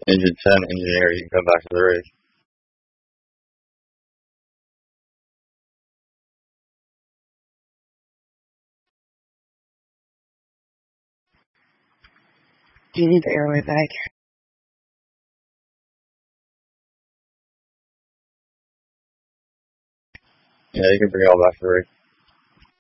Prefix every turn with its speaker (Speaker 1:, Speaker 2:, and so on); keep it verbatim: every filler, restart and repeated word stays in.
Speaker 1: Engine ten, engineer, you can come back to the rig.
Speaker 2: Do you need the airway back?
Speaker 1: Yeah, you can bring it all back to the rig.